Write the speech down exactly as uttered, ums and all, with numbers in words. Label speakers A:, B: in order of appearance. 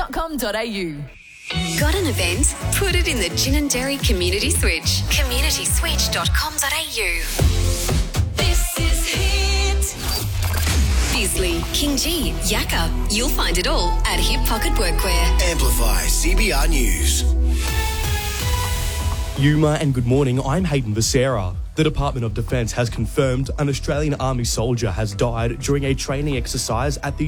A: dot com dot a u.
B: Got an event? Put it in the Gin and Dairy Community Switch. community switch dot com dot a u. This is Hit. Bisley, King G, Yakka. You'll find it all at Hip Pocket Workwear.
C: Amplify C B R News.
D: Yuma and good morning, I'm Hayden Becerra. The Department of Defence has confirmed an Australian Army soldier has died during a training exercise at the